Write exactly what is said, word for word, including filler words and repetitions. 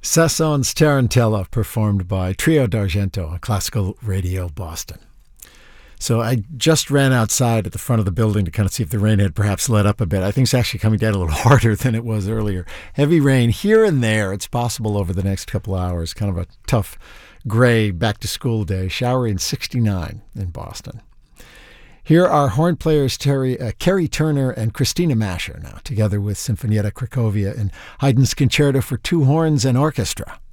Sasson's Tarantella, performed by Trio d'Argento on Classical Radio Boston. So I just ran outside at the front of the building to kind of see if the rain had perhaps let up a bit. I think it's actually coming down a little harder than it was earlier. Heavy rain here and there. It's possible over the next couple of hours. Kind of a tough, gray back-to-school day. Showery and sixty-nine in Boston. Here are horn players Terry, uh, Kerry Turner and Christina Mascher now, together with Sinfonietta Cracovia in Haydn's Concerto for Two Horns and Orchestra.